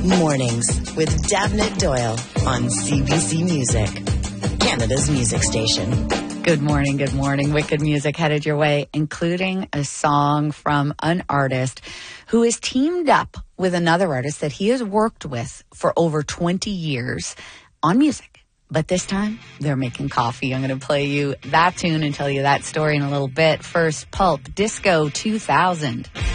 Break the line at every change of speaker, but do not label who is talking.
Mornings with Davnit Doyle on CBC Music, Canada's music station.
Good morning, good morning. Wicked music headed your way, including a song from an artist who has teamed up with another artist that he has worked with for over 20 years on music. But this time, they're making coffee. I'm going to play you that tune and tell you that story in a little bit. First, Pulp, Disco 2000.